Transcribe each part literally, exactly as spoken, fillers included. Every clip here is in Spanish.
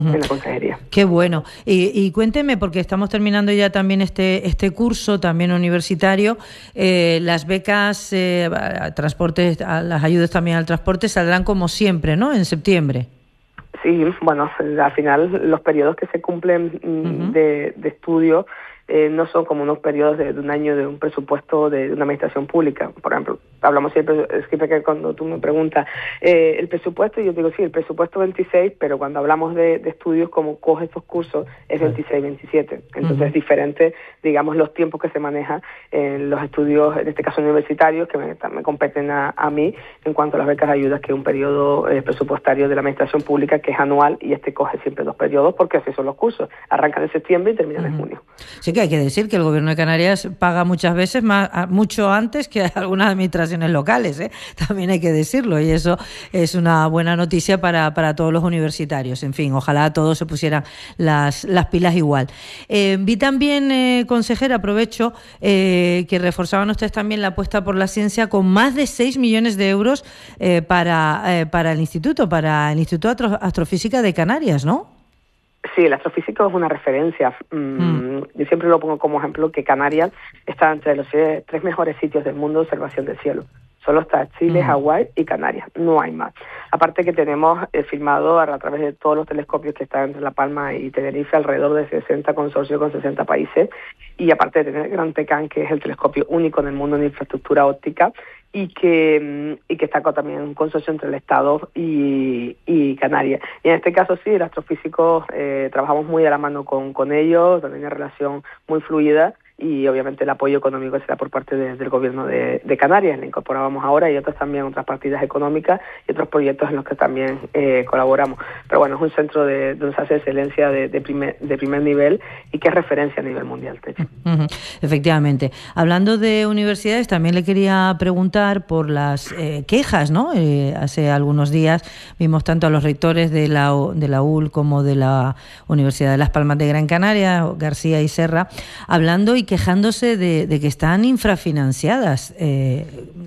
en la consejería. Qué bueno. Y, y cuénteme, porque estamos terminando ya también este este curso, también universitario, eh, las becas, eh, a transporte, a las ayudas también al transporte saldrán como siempre, ¿no? En septiembre. Sí, bueno, al final los periodos que se cumplen uh-huh. de, de estudio eh, no son como unos periodos de, de un año de un presupuesto de, de una administración pública. Por ejemplo, hablamos siempre, siempre que cuando tú me preguntas eh, el presupuesto, yo digo sí, el presupuesto veintiséis, pero cuando hablamos de, de estudios, como coge estos cursos, es veintiséis veintisiete. Entonces uh-huh. es diferente, digamos, los tiempos que se manejan en los estudios, en este caso universitarios, que me, me competen a, a mí en cuanto a las becas de ayudas, que es un periodo eh, presupuestario de la administración pública que es anual, y este coge siempre dos periodos porque así son los cursos. Arrancan en septiembre y terminan uh-huh. en junio. Sí, que hay que decir que el Gobierno de Canarias paga muchas veces más, mucho antes que algunas administraciones locales, ¿eh? También hay que decirlo, y eso es una buena noticia para, para todos los universitarios. En fin, ojalá todos se pusieran las, las pilas igual. Eh, vi también, eh, consejera, aprovecho, eh, que reforzaban ustedes también la apuesta por la ciencia con más de seis millones de euros eh, para, eh, para el Instituto, para el Instituto de Astro- Astrofísica de Canarias, ¿no? Sí, el astrofísico es una referencia. Mm. Yo siempre lo pongo como ejemplo que Canarias está entre los tres mejores sitios del mundo de observación del cielo. Solo está Chile, mm. Hawái y Canarias, no hay más. Aparte que tenemos eh, filmado a, a través de todos los telescopios que están entre La Palma y Tenerife, alrededor de sesenta consorcios con sesenta países, y aparte de tener el Gran Tecan, que es el telescopio único en el mundo en infraestructura óptica, y que y que está también un consorcio entre el Estado y, y Canarias. Y en este caso sí, el astrofísico, eh, trabajamos muy a la mano con, con ellos, también una relación muy fluida, y obviamente el apoyo económico será por parte de, del gobierno de, de Canarias, le incorporábamos ahora, y otras también otras partidas económicas y otros proyectos en los que también eh, colaboramos. Pero bueno, es un centro de, de, de excelencia de, de, primer, de primer nivel y que es referencia a nivel mundial. Uh-huh. Efectivamente. Hablando de universidades, también le quería preguntar por las eh, quejas, ¿no? Eh, hace algunos días vimos tanto a los rectores de la, de la U L como de la Universidad de Las Palmas de Gran Canaria, García y Serra, hablando y quejándose de, de que están infrafinanciadas, eh,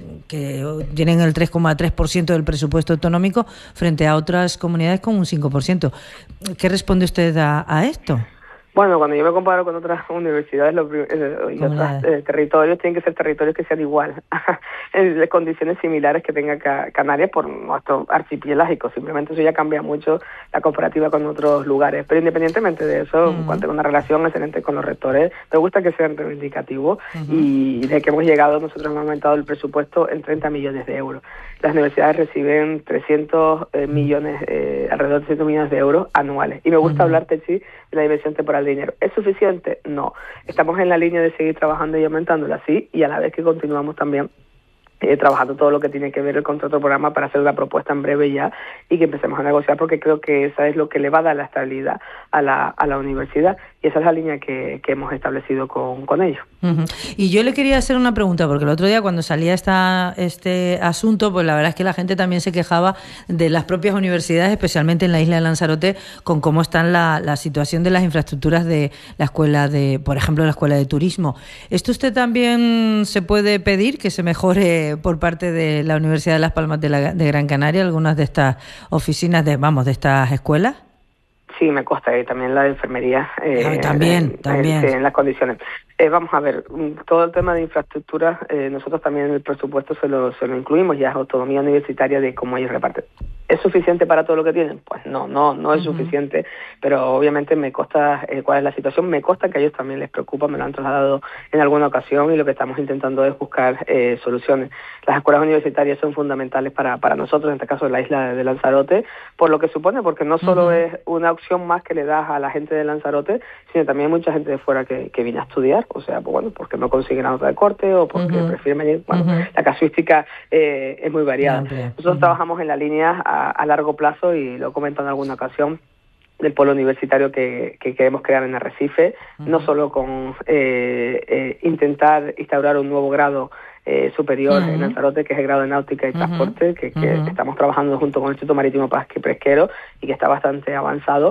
que tienen el tres coma tres por ciento del presupuesto autonómico frente a otras comunidades con un cinco por ciento. ¿Qué responde usted a, a esto? Bueno, cuando yo me comparo con otras universidades los, eh, y otros eh, territorios, tienen que ser territorios que sean igual, en condiciones similares que tenga ca- Canarias por nuestro archipiélago. Simplemente eso ya cambia mucho la comparativa con otros lugares. Pero independientemente de eso, uh-huh. cuando tengo una relación excelente con los rectores, me gusta que sean reivindicativos, uh-huh. y desde que hemos llegado nosotros hemos aumentado el presupuesto en treinta millones de euros. Las universidades reciben trescientos eh, millones, eh, alrededor de trescientos millones de euros anuales. Y me gusta uh-huh. hablarte, sí, de la dimensión temporal de dinero. ¿Es suficiente? No. Estamos en la línea de seguir trabajando y aumentándola, sí, y a la vez que continuamos también eh, trabajando todo lo que tiene que ver el contrato programa para hacer una propuesta en breve ya y que empecemos a negociar, porque creo que esa es lo que le va a dar la estabilidad a la, a la universidad, y esa es la línea que, que hemos establecido con, con ellos. Uh-huh. Y yo le quería hacer una pregunta, porque el otro día cuando salía esta, este asunto, pues la verdad es que la gente también se quejaba de las propias universidades, especialmente en la isla de Lanzarote, con cómo están la, la situación de las infraestructuras de la escuela de, por ejemplo, la escuela de turismo. ¿Esto usted también se puede pedir que se mejore por parte de la Universidad de Las Palmas de, la, de Gran Canaria algunas de estas oficinas, de vamos, de estas escuelas? Sí, me consta, y también la de enfermería. Eh, también, en, también. En, en las condiciones. Eh, vamos a ver, todo el tema de infraestructura, eh, nosotros también en el presupuesto se lo, se lo incluimos, ya es autonomía universitaria de cómo ellos reparten. ¿Es suficiente para todo lo que tienen? Pues no, no, no es uh-huh. suficiente, pero obviamente me consta eh, cuál es la situación, me consta que a ellos también les preocupa, me lo han trasladado en alguna ocasión, y lo que estamos intentando es buscar eh, soluciones. Las escuelas universitarias son fundamentales para, para nosotros, en este caso en la isla de Lanzarote, por lo que supone, porque no solo uh-huh. es una opción más que le das a la gente de Lanzarote, sino también hay mucha gente de fuera que, que viene a estudiar, o sea, pues bueno, porque no consiguen la nota de corte o porque uh-huh. prefieren venir. Bueno, uh-huh. la casuística eh, es muy variada. Uh-huh. Nosotros uh-huh. trabajamos en la línea a, a largo plazo, y lo he comentado en alguna ocasión, del polo universitario que, que queremos crear en Arrecife, uh-huh. no solo con eh, eh, intentar instaurar un nuevo grado eh, superior uh-huh. en Lanzarote, que es el grado de náutica y uh-huh. transporte, que, que uh-huh. estamos trabajando junto con el Instituto Marítimo Pesquero y que está bastante avanzado,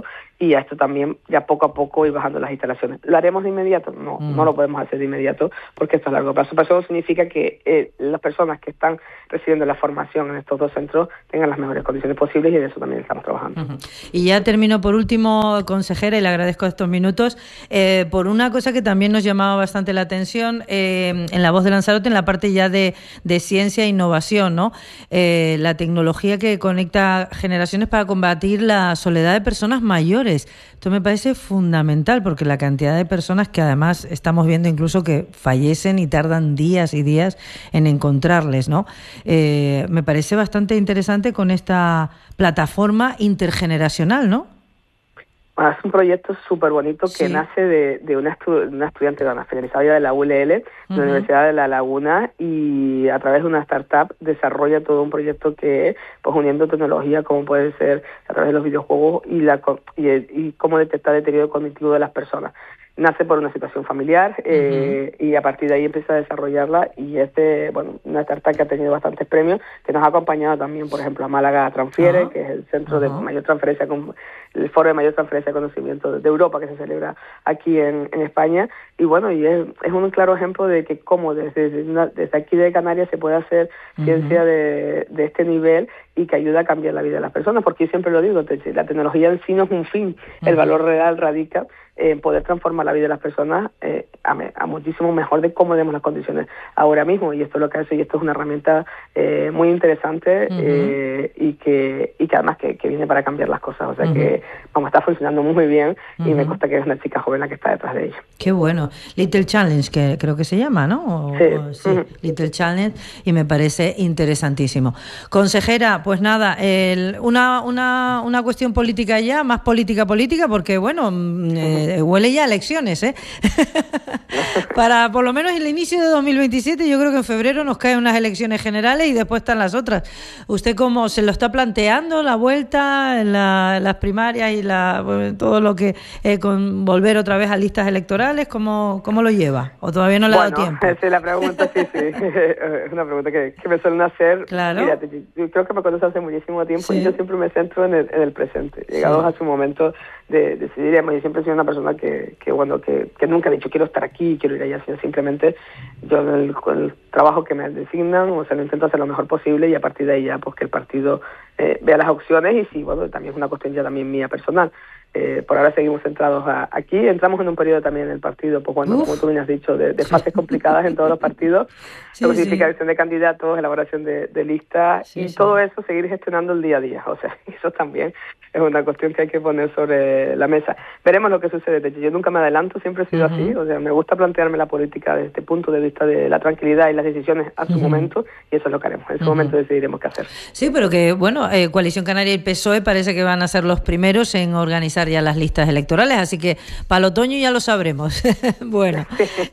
y a esto también ya poco a poco ir bajando las instalaciones. ¿Lo haremos de inmediato? No, mm. no lo podemos hacer de inmediato porque esto es a largo plazo. Pero eso significa que eh, las personas que están recibiendo la formación en estos dos centros tengan las mejores condiciones posibles y en eso también estamos trabajando. Uh-huh. Y ya termino por último, consejera, y le agradezco estos minutos, eh, por una cosa que también nos llamaba bastante la atención eh, en La Voz de Lanzarote, en la parte ya de, de ciencia e innovación, ¿no? Eh, la tecnología que conecta generaciones para combatir la soledad de personas mayores. Esto me parece fundamental porque la cantidad de personas que además estamos viendo incluso que fallecen y tardan días y días en encontrarles, ¿no? Eh, me parece bastante interesante con esta plataforma intergeneracional, ¿no? Bueno, es un proyecto súper bonito que sí. nace de, de una, estu- una estudiante de finalizada ya de la U L L, de uh-huh. la Universidad de La Laguna, y a través de una startup desarrolla todo un proyecto que, pues uniendo tecnología como puede ser a través de los videojuegos y, la, y, y cómo detectar el deterioro cognitivo de las personas. Nace por una situación familiar eh, uh-huh. y a partir de ahí empieza a desarrollarla y es de, bueno, una startup que ha tenido bastantes premios, que nos ha acompañado también, por ejemplo, a Málaga Transfiere, uh-huh. que es el centro uh-huh. de mayor transferencia, con, el foro de mayor transferencia de conocimiento de Europa que se celebra aquí en, en España. Y bueno, y es, es un claro ejemplo de que cómo desde, desde, una, desde aquí de Canarias se puede hacer uh-huh. ciencia de, de este nivel y que ayuda a cambiar la vida de las personas, porque yo siempre lo digo, la tecnología en sí no es un fin, uh-huh. el valor real radica en poder transformar la vida de las personas eh, a, me, a muchísimo mejor de cómo vemos las condiciones ahora mismo, y esto es lo que hace, y esto es una herramienta eh, muy interesante uh-huh. eh, y que y que además que, que viene para cambiar las cosas, o sea uh-huh. que vamos, está funcionando muy bien uh-huh. y me consta que es una chica joven la que está detrás de ella. Qué bueno. Little Challenge, que creo que se llama, ¿no? O, sí. O, sí. Uh-huh. Little Challenge, y me parece interesantísimo. Consejera, pues nada, el, una, una, una cuestión política ya, más política política, porque bueno, eh, Eh, huele ya a elecciones, ¿eh? Para por lo menos el inicio de dos mil veintisiete, yo creo que en febrero nos caen unas elecciones generales y después están las otras. ¿Usted cómo se lo está planteando, la vuelta, la, las primarias y la, todo lo que eh, con volver otra vez a listas electorales? ¿Cómo, cómo lo lleva? ¿O todavía no le bueno, ha dado tiempo? Esa es la pregunta, sí, sí. Es una pregunta que, que me suelen hacer. Claro. Mira, yo creo que me conoces hace muchísimo tiempo sí. y yo siempre me centro en el, en el presente. Llegados sí. a su momento de decidir, yo siempre he sido una persona que, que bueno, que, que nunca he dicho quiero estar aquí, quiero ir allá, sino simplemente yo en el, en el trabajo que me designan, o sea, lo intento hacer lo mejor posible y a partir de ahí ya, pues que el partido eh, vea las opciones y sí, bueno, también es una cuestión ya también mía personal. Eh, por ahora seguimos centrados a, aquí, entramos en un periodo también en el partido, pues cuando, como tú bien has dicho, de, de fases complicadas en todos los partidos, sí, clasificación sí. de candidatos, elaboración de, de listas sí, y sí. todo eso seguir gestionando el día a día, o sea, eso también es una cuestión que hay que poner sobre la mesa. Veremos lo que sucede, de hecho, yo nunca me adelanto, siempre he sido uh-huh. así, o sea, me gusta plantearme la política desde este punto de vista de la tranquilidad y las decisiones a su uh-huh. momento, y eso es lo que haremos, en su uh-huh. momento decidiremos qué hacer. Sí, pero que, bueno, eh, Coalición Canaria y P S O E parece que van a ser los primeros en organizar ya las listas electorales, así que para el otoño ya lo sabremos. Bueno,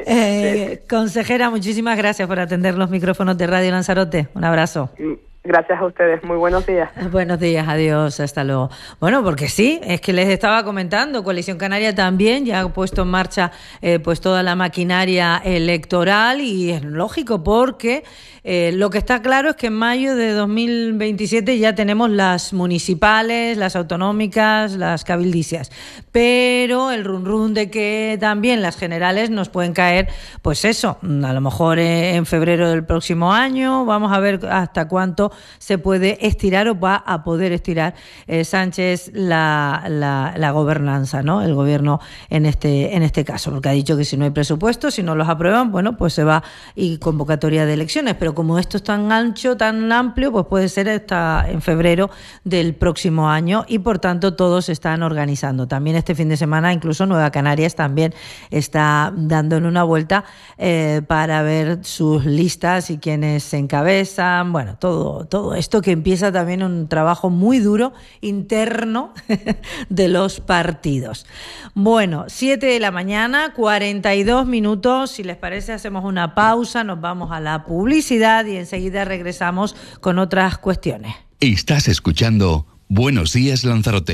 eh, consejera, muchísimas gracias por atender los micrófonos de Radio Lanzarote. Un abrazo. Gracias a ustedes, muy buenos días. Buenos días, adiós, hasta luego. Bueno, porque sí, es que les estaba comentando, Coalición Canaria también ya ha puesto en marcha eh, pues toda la maquinaria electoral y es lógico porque eh, lo que está claro es que en mayo de dos mil veintisiete ya tenemos las municipales, las autonómicas, las cabildicias, pero el run run de que también las generales nos pueden caer, pues eso, a lo mejor en febrero del próximo año, vamos a ver hasta cuánto se puede estirar o va a poder estirar eh, Sánchez la, la, la gobernanza, ¿no? El gobierno en este en este caso, porque ha dicho que si no hay presupuesto, si no los aprueban, bueno, pues se va y convocatoria de elecciones, pero como esto es tan ancho, tan amplio, pues puede ser hasta en febrero del próximo año y por tanto todos se están organizando. También este fin de semana incluso Nueva Canarias también está dándole una vuelta eh, para ver sus listas y quienes se encabezan, bueno, todo todo esto que empieza también un trabajo muy duro interno de los partidos. Bueno, siete de la mañana, cuarenta y dos minutos. Si les parece, hacemos una pausa, nos vamos a la publicidad y enseguida regresamos con otras cuestiones. Estás escuchando Buenos Días Lanzarote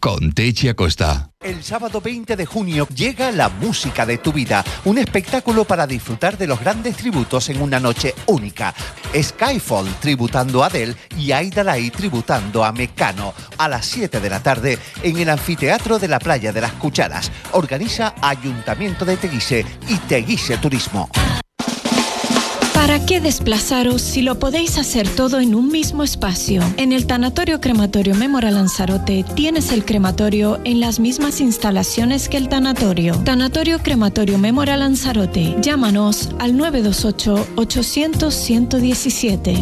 con Techi Acosta. El sábado veinte de junio llega La Música de tu Vida, un espectáculo para disfrutar de los grandes tributos en una noche única. Skyfall tributando a Adele y Aida Lai tributando a Mecano, a las siete de la tarde en el Anfiteatro de la Playa de las Cucharas. Organiza Ayuntamiento de Teguise y Teguise Turismo. ¿Para qué desplazaros si lo podéis hacer todo en un mismo espacio? En el Tanatorio Crematorio Mémora Lanzarote tienes el crematorio en las mismas instalaciones que el tanatorio. Tanatorio Crematorio Mémora Lanzarote. Llámanos al nueve dos ocho, ochocientos, ciento diecisiete.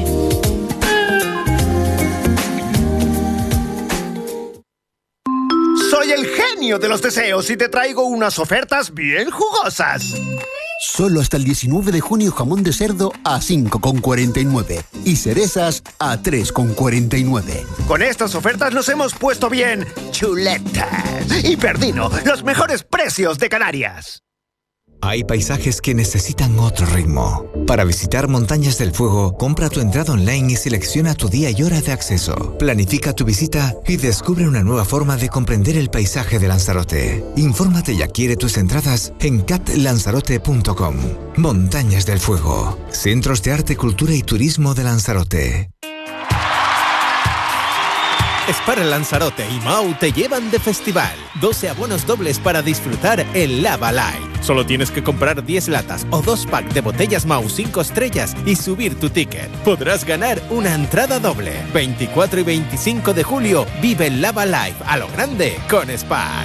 Soy el genio de los deseos y te traigo unas ofertas bien jugosas. Solo hasta el diecinueve de junio jamón de cerdo a cinco con cuarenta y nueve y cerezas a tres con cuarenta y nueve. Con estas ofertas nos hemos puesto bien chuletas. Y Perdino, los mejores precios de Canarias. Hay paisajes que necesitan otro ritmo. Para visitar Montañas del Fuego, compra tu entrada online y selecciona tu día y hora de acceso. Planifica tu visita y descubre una nueva forma de comprender el paisaje de Lanzarote. Infórmate y adquiere tus entradas en cat lanzarote punto com. Montañas del Fuego. Centros de Arte, Cultura y Turismo de Lanzarote. Spar Lanzarote y Mau te llevan de festival. doce abonos dobles para disfrutar el Lava Live. Solo tienes que comprar diez latas o dos packs de botellas Mau cinco estrellas y subir tu ticket. Podrás ganar una entrada doble. veinticuatro y veinticinco de julio vive el Lava Live a lo grande con Spar.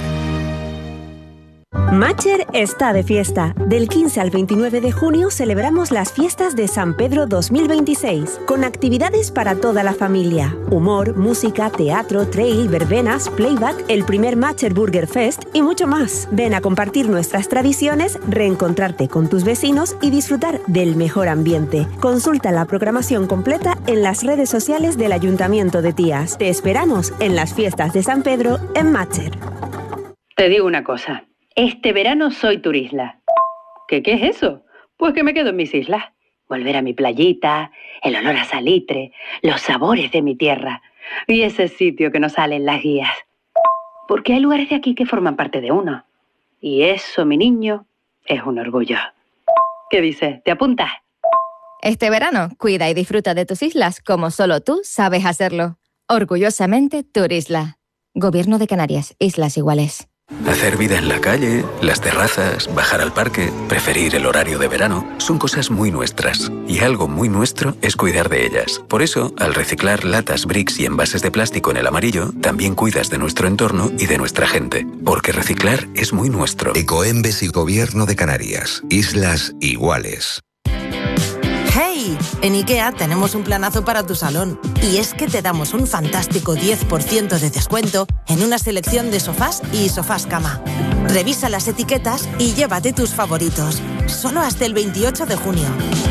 Matcher está de fiesta. Del quince al veintinueve de junio celebramos las fiestas de San Pedro dos mil veintiséis, con actividades para toda la familia. Humor, música, teatro, trail, verbenas, playback, el primer Matcher Burger Fest y mucho más. Ven a compartir nuestras tradiciones, reencontrarte con tus vecinos y disfrutar del mejor ambiente. Consulta la programación completa en las redes sociales del Ayuntamiento de Tías. Te esperamos en las fiestas de San Pedro en Matcher. Te digo una cosa. Este verano soy turisla. ¿Qué, qué es eso? Pues que me quedo en mis islas. Volver a mi playita, el olor a salitre, los sabores de mi tierra y ese sitio que nos sale en las guías. Porque hay lugares de aquí que forman parte de uno. Y eso, mi niño, es un orgullo. ¿Qué dices? ¿Te apuntas? Este verano, cuida y disfruta de tus islas como solo tú sabes hacerlo. Orgullosamente, Turisla. Gobierno de Canarias, Islas Iguales. Hacer vida en la calle, las terrazas, bajar al parque, preferir el horario de verano, son cosas muy nuestras. Y algo muy nuestro es cuidar de ellas. Por eso, al reciclar latas, bricks y envases de plástico en el amarillo, también cuidas de nuestro entorno y de nuestra gente. Porque reciclar es muy nuestro. Ecoembes y Gobierno de Canarias. Islas Iguales. ¡Hey! En IKEA tenemos un planazo para tu salón. Y es que te damos un fantástico diez por ciento de descuento en una selección de sofás y sofás cama. Revisa las etiquetas y llévate tus favoritos. Solo hasta el veintiocho de junio.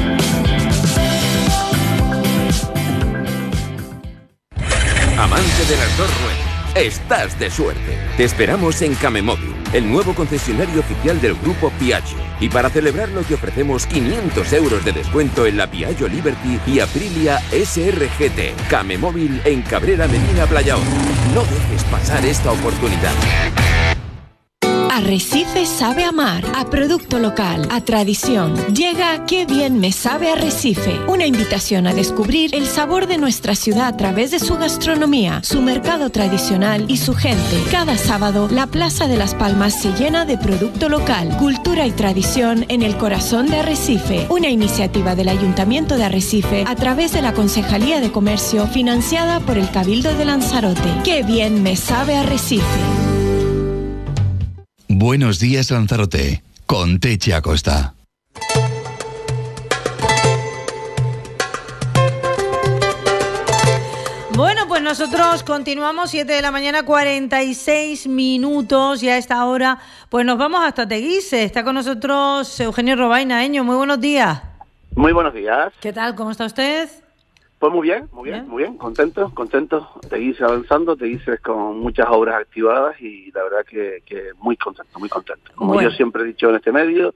Amante de las dos ruedas, estás de suerte. Te esperamos en Camemóvil, el nuevo concesionario oficial del grupo Piaggio. Y para celebrarlo te ofrecemos quinientos euros de descuento en la Piaggio Liberty y Aprilia S R G T. Camemóvil en Cabrera Medina Playa Honda. No dejes pasar esta oportunidad. Arrecife sabe amar, a producto local, a tradición. Llega Qué bien me sabe Arrecife, una invitación a descubrir el sabor de nuestra ciudad a través de su gastronomía, su mercado tradicional y su gente. Cada sábado, la Plaza de las Palmas se llena de producto local, cultura y tradición en el corazón de Arrecife, una iniciativa del Ayuntamiento de Arrecife a través de la Concejalía de Comercio financiada por el Cabildo de Lanzarote. Qué bien me sabe Arrecife. Buenos días, Lanzarote, con Techi Acosta. Bueno, pues nosotros continuamos, siete de la mañana, cuarenta y seis minutos, y a esta hora pues nos vamos hasta Teguise. Está con nosotros Eugenio Robaina. Eño, muy buenos días. Muy buenos días. ¿Qué tal? ¿Cómo está usted? Pues muy bien, muy bien, bien, muy bien, contento, contento. Teguise avanzando, Teguise con muchas obras activadas y la verdad que, que muy contento, muy contento. Como bueno. Yo siempre he dicho en este medio,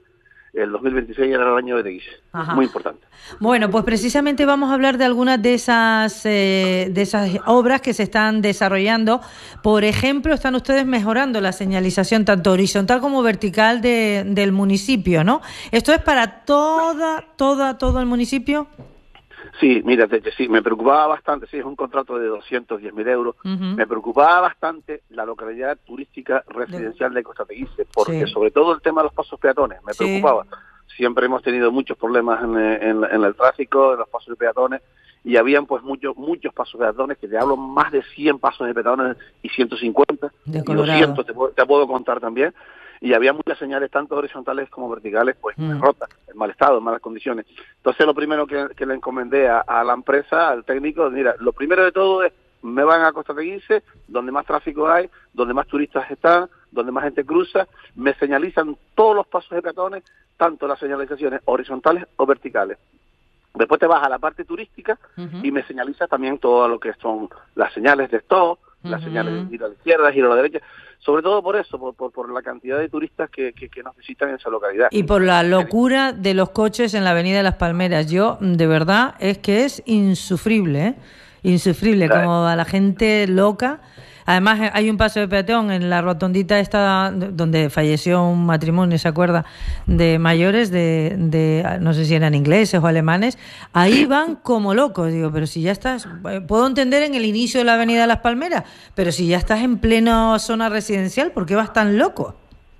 el dos mil veintiséis era el año de Teguise. Muy importante. Bueno, pues precisamente vamos a hablar de algunas de esas eh, de esas obras que se están desarrollando. Por ejemplo, están ustedes mejorando la señalización tanto horizontal como vertical de, del municipio, ¿no? ¿Esto es para toda, toda, todo el municipio? Sí, mira, sí, me preocupaba bastante, sí, es un contrato de doscientos diez mil euros, uh-huh. Me preocupaba bastante la localidad turística residencial de Costa Teguise, porque sí. Sobre todo el tema de los pasos peatones, me sí. preocupaba. Siempre hemos tenido muchos problemas en, en, en el tráfico, en los pasos de peatones, y habían pues muchos muchos pasos de peatones, que te hablo más de cien pasos de peatones y ciento cincuenta, y doscientos te, te puedo contar también. Y había muchas señales, tanto horizontales como verticales, pues mm. rotas, en mal estado, en malas condiciones. Entonces, lo primero que, que le encomendé a, a la empresa, al técnico, mira, lo primero de todo es, me van a Costa Teguise, donde más tráfico hay, donde más turistas están, donde más gente cruza, me señalizan todos los pasos de peatones, tanto las señalizaciones horizontales o verticales. Después te vas a la parte turística uh-huh. y me señaliza también todo lo que son las señales de stop, uh-huh. las señales de giro a la izquierda, giro a la derecha, sobre todo por eso, por, por, por la cantidad de turistas que, que, que nos visitan en esa localidad. Y por la locura de los coches en la Avenida de las Palmeras. Yo, de verdad, es que es insufrible, ¿eh? Insufrible, claro. Como a la gente loca. Además, hay un paso de peatón en la rotondita esta donde falleció un matrimonio, ¿se acuerda? De mayores, de, de no sé si eran ingleses o alemanes. Ahí van como locos. Digo, pero si ya estás... Puedo entender en el inicio de la Avenida de las Palmeras, pero si ya estás en plena zona residencial, ¿por qué vas tan loco?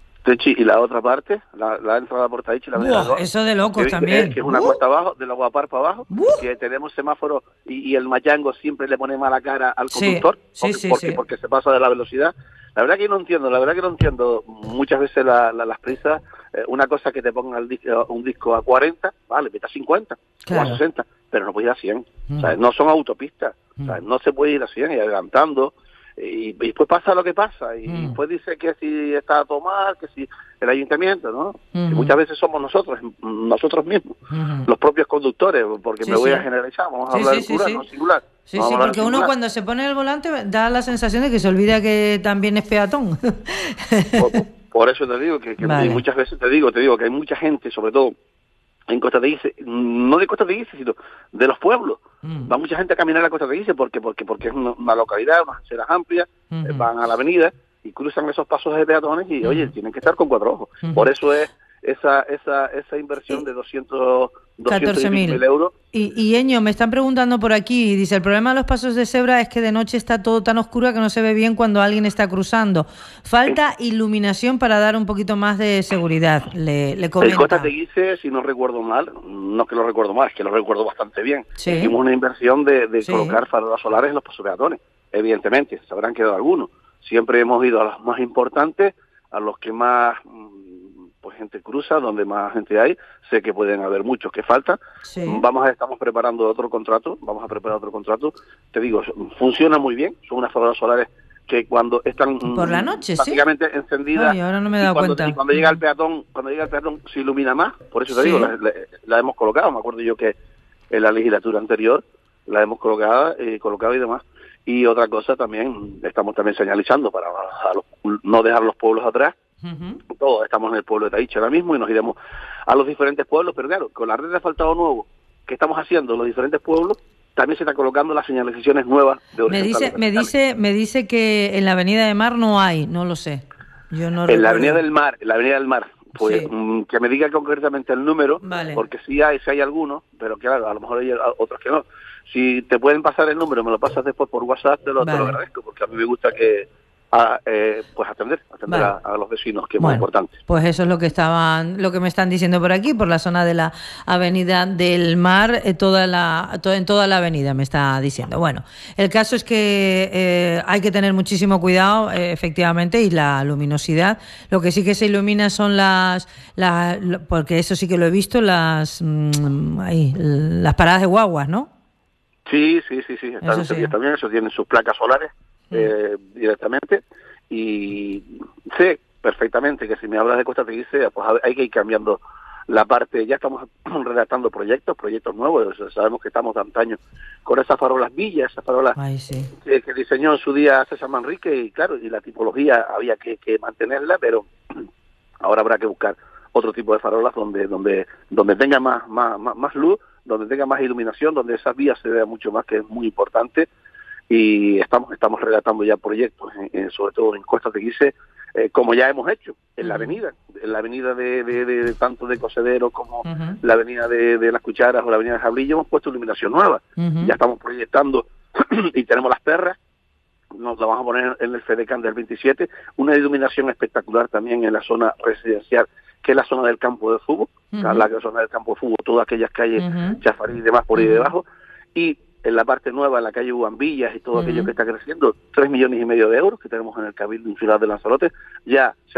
Y la otra parte, la, la entrada por Taichi, la Buah, dos, eso de locos que, también. Que es una uh. cuesta abajo, de la Guapar para abajo, uh. que tenemos semáforo y, y el mayango siempre le pone mala cara al conductor, sí, porque, sí, sí, porque, sí. porque se pasa de la velocidad. La verdad que no entiendo, la verdad que no entiendo muchas veces la, la, las prisas, eh, una cosa que te ponga el disco, un disco a cuarenta, vale, vete a cincuenta, claro. o a sesenta, pero no puedes ir a cien, mm. o sea, no son autopistas, mm. o sea, no se puede ir a cien y adelantando. Y, y después pasa lo que pasa, y mm. después dice que si está a tomar, que si el ayuntamiento, ¿no? Mm-hmm. Y muchas veces somos nosotros, nosotros mismos, mm-hmm. los propios conductores, porque sí, me voy sí. a generalizar, vamos a sí, hablar sí, en plural, sí, no singular. Sí, sí, porque uno cuando se pone el volante da la sensación de que se olvida que también es peatón. por, por eso te digo que, que vale. muchas veces te digo, te digo que hay mucha gente, sobre todo en Costa Teguise, no de Costa Teguise, sino de los pueblos. Mm. Va mucha gente a caminar a Costa Teguise porque porque porque es una, una localidad, unas aceras amplias, mm-hmm. van a la avenida y cruzan esos pasos de peatones y, mm-hmm. oye, tienen que estar con cuatro ojos. Mm-hmm. Por eso es esa esa esa inversión de doscientos mil euros. Y, y Eño, me están preguntando por aquí, dice, el problema de los pasos de cebra es que de noche está todo tan oscuro que no se ve bien cuando alguien está cruzando. Falta sí. iluminación para dar un poquito más de seguridad, le, le comenta. El Costa Teguise, si no recuerdo mal, no es que lo recuerdo mal, es que lo recuerdo bastante bien. Sí. Hicimos una inversión de, de sí. colocar farolas solares en los pasos peatones, evidentemente, se habrán quedado algunos. Siempre hemos ido a los más importantes, a los que más... pues gente cruza, donde más gente hay, sé que pueden haber muchos que faltan, sí. vamos a, estamos preparando otro contrato, vamos a preparar otro contrato, te digo, funciona muy bien, son unas farolas solares que cuando están por la noche, prácticamente ¿sí? encendidas, Ay, ahora no me he dado y cuando, cuenta. Y cuando llega el peatón, cuando llega el peatón se ilumina más, por eso te sí. digo, la, la, la hemos colocado, me acuerdo yo que en la legislatura anterior la hemos colocado, eh, colocado y demás. Y otra cosa también, estamos también señalizando para a los, no dejar los pueblos atrás. Uh-huh. Todos estamos en el pueblo de Taichi ahora mismo y nos iremos a los diferentes pueblos, pero claro, con la red de asfaltado nuevo que estamos haciendo en los diferentes pueblos, también se está colocando las señalizaciones nuevas de me dice me dice me dice que en la Avenida de Mar no hay, no lo sé. Yo no en recuerdo. la Avenida del Mar, en la Avenida del Mar, pues sí. mmm, que me diga concretamente el número, vale. porque sí hay, sí hay algunos, pero claro, a lo mejor hay otros que no. Si te pueden pasar el número, me lo pasas después por WhatsApp, te lo, vale. te lo agradezco, porque a mí me gusta que a eh, pues atender, atender vale. a, a los vecinos, que es bueno, muy importante. Pues eso es lo que estaban, lo que me están diciendo por aquí, por la zona de la Avenida del Mar, eh, toda la, to, en toda la avenida me está diciendo. Bueno, el caso es que eh, hay que tener muchísimo cuidado, eh, efectivamente, y la luminosidad. Lo que sí que se ilumina son las, las porque eso sí que lo he visto, las, mmm, ahí, las paradas de guaguas, ¿no? Sí, sí, sí, sí, están sí. también, eso tienen sus placas solares. Eh, directamente y sé perfectamente que si me hablas de Costa Teguise pues hay que ir cambiando la parte, ya estamos redactando proyectos, proyectos nuevos, sabemos que estamos de antaño con esas farolas villas, esas farolas Ay, sí. que, que diseñó en su día César Manrique y claro, y la tipología había que, que mantenerla, pero ahora habrá que buscar otro tipo de farolas donde donde donde tenga más más más, más luz, donde tenga más iluminación, donde esas vías se vea mucho más, que es muy importante. Y estamos estamos redactando ya proyectos, en, en, sobre todo en Costa Teguise, eh, como ya hemos hecho en la avenida, en la avenida de, de, de, de tanto de Cocedero como uh-huh. la avenida de, de Las Cucharas o la avenida de Jablillo, hemos puesto iluminación nueva. Uh-huh. Ya estamos proyectando y tenemos las perras, nos la vamos a poner en el Fedecan del veintisiete, una iluminación espectacular también en la zona residencial, que es la zona del campo de fútbol, uh-huh. la zona del campo de fútbol, todas aquellas calles, uh-huh. Chafarí y demás por ahí uh-huh. debajo, y en la parte nueva, en la calle Ugambillas y todo uh-huh. aquello que está creciendo, tres millones y medio de euros que tenemos en el Cabildo Insular de Lanzarote, ya se